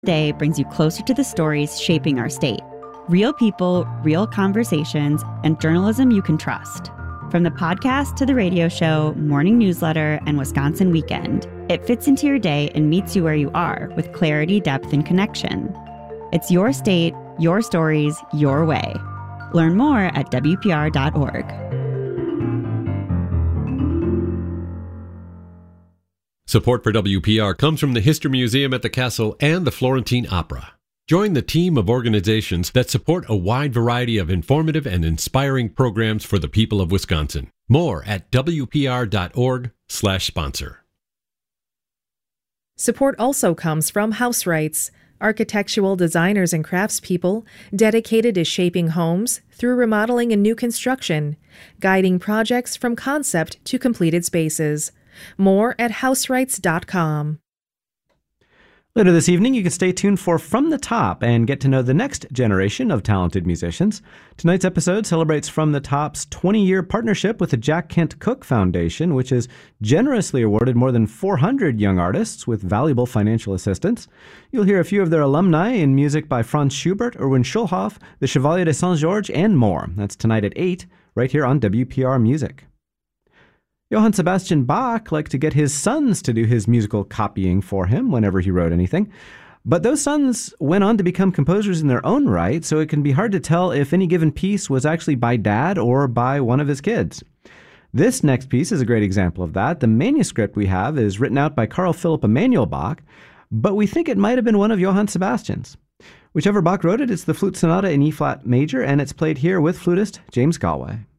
Day brings you closer to the stories shaping our state. Real people, real conversations, and journalism you can trust. From the podcast to the radio show, morning newsletter, and Wisconsin Weekend, it fits into your day and meets you where you are with clarity, depth, and connection. It's your state, your stories, your way. Learn more at WPR.org. Support for WPR comes from the History Museum at the Castle and the Florentine Opera. Join the team of organizations that support a wide variety of informative and inspiring programs for the people of Wisconsin. More at WPR.org/sponsor. Support also comes from House Rights, architectural designers and craftspeople dedicated to shaping homes through remodeling and new construction, guiding projects from concept to completed spaces. More at houserights.com. Later this evening, you can stay tuned for From the Top and get to know the next generation of talented musicians. Tonight's episode celebrates From the Top's 20-year partnership with the Jack Kent Cooke Foundation, which has generously awarded more than 400 young artists with valuable financial assistance. You'll hear a few of their alumni in music by Franz Schubert, Erwin Schulhoff, the Chevalier de Saint-Georges, and more. That's tonight at 8, right here on WPR Music. Johann Sebastian Bach liked to get his sons to do his musical copying for him whenever he wrote anything. But those sons went on to become composers in their own right, so it can be hard to tell if any given piece was actually by Dad or by one of his kids. This next piece is a great example of that. The manuscript we have is written out by Carl Philipp Emanuel Bach, but we think it might have been one of Johann Sebastian's. Whichever Bach wrote it, it's the Flute Sonata in E-flat major, and it's played here with flutist James Galway.